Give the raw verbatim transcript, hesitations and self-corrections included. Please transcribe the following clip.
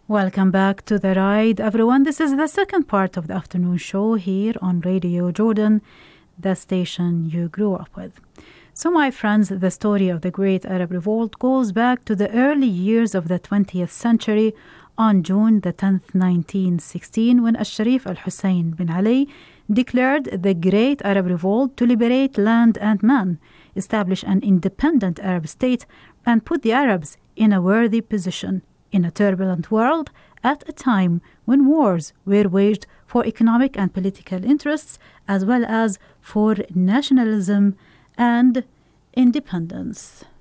Welcome back to The Ride, everyone. This is the second part of the afternoon show here on Radio Jordan, the station you grew up with. So, my friends, the story of the Great Arab Revolt goes back to the early years of the twentieth century on June the tenth, nineteen sixteen, when Al-Sharif Al-Hussein bin Ali declared the Great Arab Revolt to liberate land and man, establish an independent Arab state, and put the Arabs in a worthy position in a turbulent world at a time when wars were waged for economic and political interests as well as for nationalism and independence.